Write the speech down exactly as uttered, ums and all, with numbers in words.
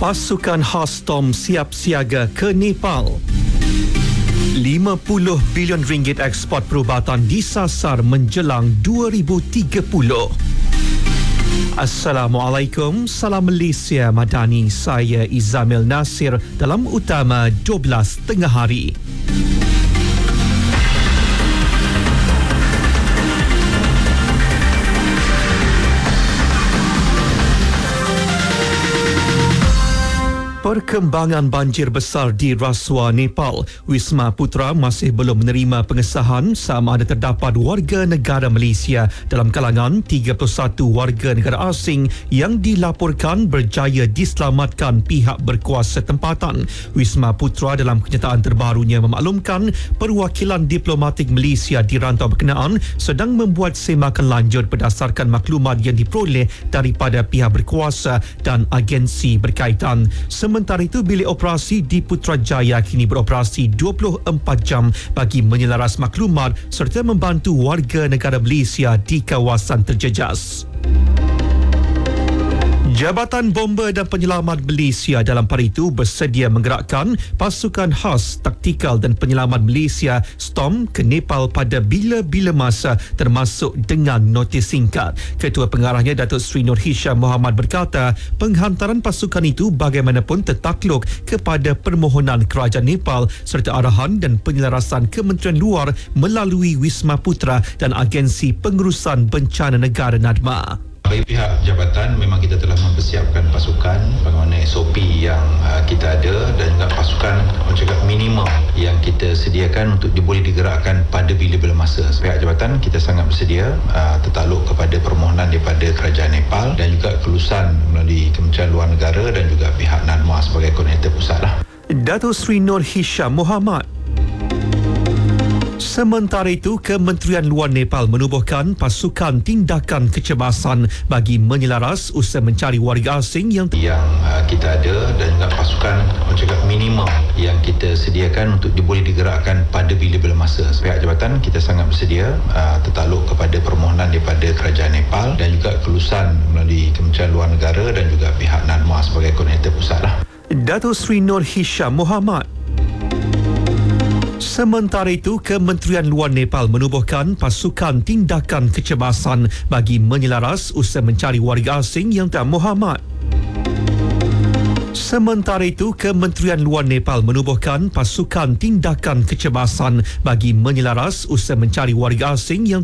Pasukan khas Tom siap siaga ke Nepal. lima puluh bilion ringgit ekspor perubatan disasar menjelang dua ribu tiga puluh. Assalamualaikum, salam Malaysia Madani. Saya Izamil Nasir dalam Utama dua belas tengah hari. Perkembangan banjir besar di Rasuwa, Nepal. Wisma Putra masih belum menerima pengesahan sama ada terdapat warga negara Malaysia dalam kalangan tiga puluh satu warga negara asing yang dilaporkan berjaya diselamatkan pihak berkuasa tempatan. Wisma Putra dalam kenyataan terbarunya memaklumkan perwakilan diplomatik Malaysia di rantau berkenaan sedang membuat semakan lanjut berdasarkan maklumat yang diperoleh daripada pihak berkuasa dan agensi berkaitan. Sementara itu, bilik operasi di Putrajaya kini beroperasi dua puluh empat jam bagi menyelaras maklumat serta membantu warga negara Malaysia di kawasan terjejas. Jabatan Bomba dan Penyelamat Malaysia dalam pada itu bersedia menggerakkan pasukan khas taktikal dan penyelamat Malaysia STOM ke Nepal pada bila-bila masa termasuk dengan notis singkat. Ketua Pengarahnya Datuk Seri Nur Hisham Mohamad berkata penghantaran pasukan itu bagaimanapun tertakluk kepada permohonan kerajaan Nepal serta arahan dan penyelarasan Kementerian Luar melalui Wisma Putra dan Agensi Pengurusan Bencana Negara NADMA. Bagi pihak jabatan, memang kita telah mempersiapkan pasukan bagaimana S O P yang uh, kita ada dan juga pasukan orang cakap minimum yang kita sediakan untuk boleh digerakkan pada bila-bila masa. Pihak jabatan kita sangat bersedia uh, tertakluk kepada permohonan daripada kerajaan Nepal dan juga kelulusan melalui Kementerian Luar Negara dan juga pihak NADMA sebagai koordinator pusat lah. Datuk Seri Nur Hisham Mohamad. Sementara itu, Kementerian Luar Nepal menubuhkan pasukan tindakan kecemasan bagi menyelaras usaha mencari warga asing yang yang uh, kita ada dan juga pasukan orang cakap minimum yang kita sediakan untuk boleh digerakkan pada bila-bila masa. Pihak jabatan kita sangat bersedia uh, tertakluk kepada permohonan daripada kerajaan Nepal dan juga kelulusan melalui Kementerian Luar Negara dan juga pihak NADMA sebagai koordinator pusat lah. Datuk Seri Nur Hisham Mohamad. Sementara itu, Kementerian Luar Nepal menubuhkan pasukan tindakan kecemasan bagi menyelaras usaha mencari warga asing yang tak Muhammad. Sementara itu, Kementerian Luar Nepal menubuhkan pasukan tindakan kecemasan bagi menyelaras usaha mencari warga asing yang